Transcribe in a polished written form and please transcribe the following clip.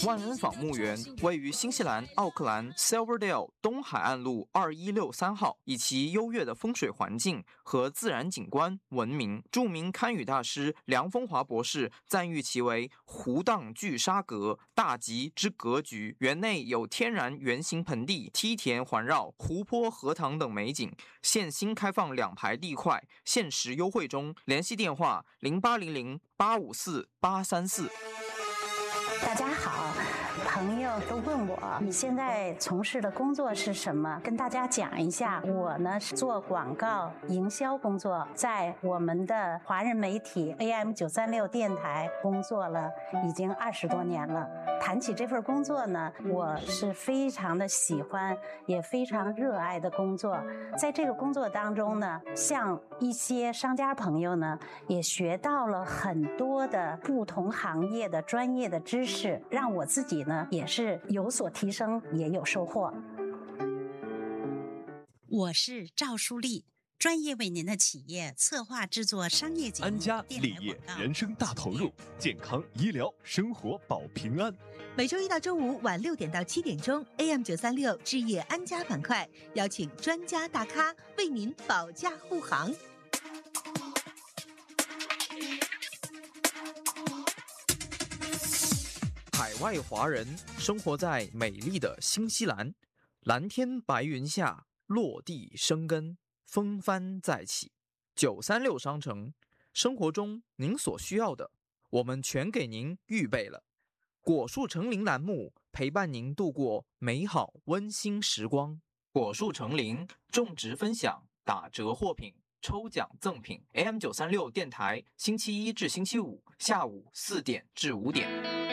万恩坊墓园位于新西兰奥克兰 Silverdale 东海岸路2163号，以其优越的风水环境和自然景观闻名。著名堪舆大师梁风华博士赞誉其为湖荡聚沙阁，大吉之格局。园内有天然圆形盆地、梯田环绕、湖泊、荷塘等美景。现新开放2排地块，限时优惠中。联系电话0800854834。 大家好，朋友都问我你现在从事的工作是什么，跟大家讲一下。我呢是做广告营销工作，在我们的华人媒体 AM936 电台工作了已经20多年了。谈起这份工作呢，我是非常的喜欢，也非常热爱的工作。在这个工作当中呢，像一些商家朋友呢，也学到了很多的不同行业的专业的知识，让我自己呢也是有所提升，也有收获。 我是赵淑丽，专业为您的企业策划制作商业节目。 安家立业，人生大投入，健康医疗生活保平安。 每周一到周五晚6点到7点钟 ，AM936 置业安家板块，邀请专家大咖为您保驾护航。 海外华人生活在美丽的新西兰，蓝天白云下落地生根，风帆再起。936商城，生活中您所需要的，我们全给您预备了。果树成林栏目陪伴您度过美好温馨时光。果树成林种植分享，打折货品，抽奖赠品。AM936电台，星期一至星期五下午4点至5点。